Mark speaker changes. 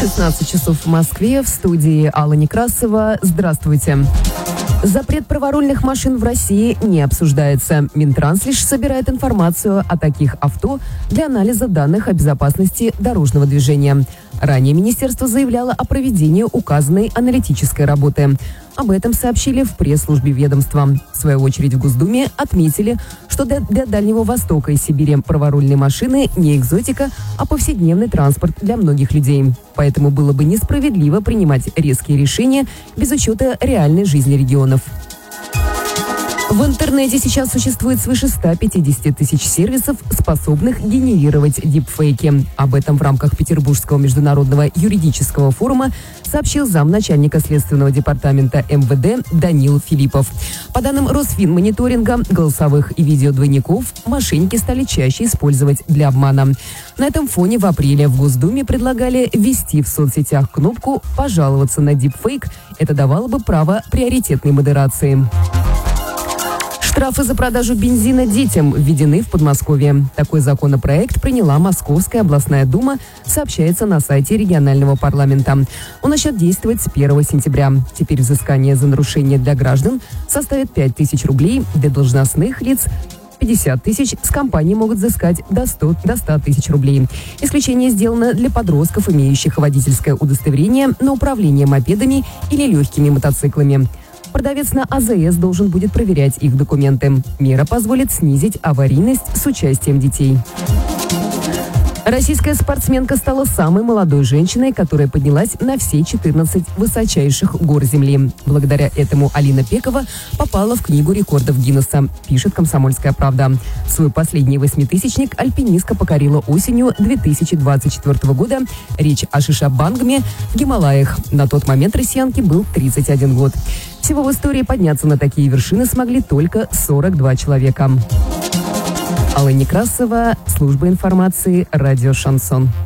Speaker 1: 16 часов в Москве, в студии Алла Некрасова. Здравствуйте. Запрет праворульных машин в России не обсуждается. Минтранс лишь собирает информацию о таких авто для анализа данных о безопасности дорожного движения. Ранее министерство заявляло о проведении указанной аналитической работы. Об этом сообщили в пресс-службе ведомства. В свою очередь в Госдуме отметили, что для Дальнего Востока и Сибири праворульные машины не экзотика, а повседневный транспорт для многих людей. Поэтому было бы несправедливо принимать резкие решения без учета реальной жизни регионов. В интернете сейчас существует свыше 150 тысяч сервисов, способных генерировать дипфейки. Об этом в рамках Петербургского международного юридического форума сообщил замначальника Следственного департамента МВД Данил Филиппов. По данным Росфинмониторинга, голосовых и видеодвойников мошенники стали чаще использовать для обмана. На этом фоне в апреле в Госдуме предлагали ввести в соцсетях кнопку «Пожаловаться на дипфейк». Это давало бы право приоритетной модерации. Штрафы за продажу бензина детям введены в Подмосковье. Такой законопроект приняла Московская областная дума, сообщается на сайте регионального парламента. Он начнет действовать с 1 сентября. Теперь взыскание за нарушение для граждан составит 5 тысяч рублей, для должностных лиц 50 тысяч, с компаний могут взыскать до 100 тысяч рублей. Исключение сделано для подростков, имеющих водительское удостоверение на управление мопедами или легкими мотоциклами. Продавец на АЗС должен будет проверять их документы. Мера позволит снизить аварийность с участием детей. Российская спортсменка стала самой молодой женщиной, которая поднялась на все 14 высочайших гор Земли. Благодаря этому Алина Пекова попала в Книгу рекордов Гиннесса, пишет «Комсомольская правда». Свой последний восьмитысячник альпинистка покорила осенью 2024 года. Речь о Шишабангме в Гималаях. На тот момент россиянке был 31 год. Всего в истории подняться на такие вершины смогли только 42 человека. Алла Некрасова, служба информации, радио «Шансон».